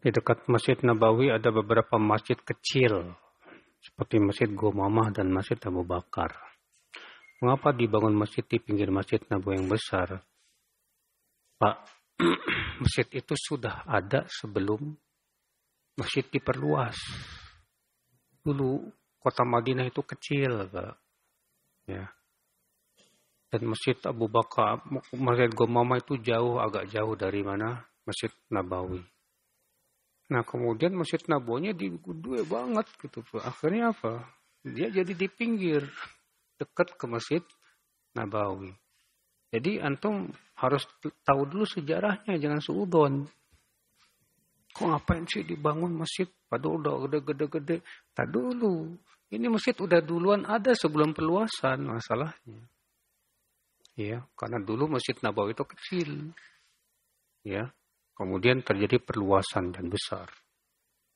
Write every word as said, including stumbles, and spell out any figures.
Di dekat Masjid Nabawi ada beberapa masjid kecil, seperti Masjid Gomamah dan Masjid Abu Bakar. Mengapa dibangun masjid di pinggir Masjid Nabawi yang besar? Pak, masjid itu sudah ada sebelum masjid diperluas. Dulu kota Madinah itu kecil, Pak. Ya. Dan Masjid Abu Bakar, Masjid Gomamah itu jauh, agak jauh dari mana? Masjid Nabawi. Nah, kemudian Masjid Nabawinya di gede banget gitu, Pak. Akhirnya apa? Dia jadi di pinggir, dekat ke Masjid Nabawi. Jadi antum harus tahu dulu sejarahnya, jangan seudon. Kok ngapain sih dibangun masjid? Padahal udah gede-gede-gede. Tak dulu. Ini masjid udah duluan ada sebelum perluasan masalahnya. Ya, karena dulu Masjid Nabawi itu kecil. Ya. Kemudian terjadi perluasan dan besar.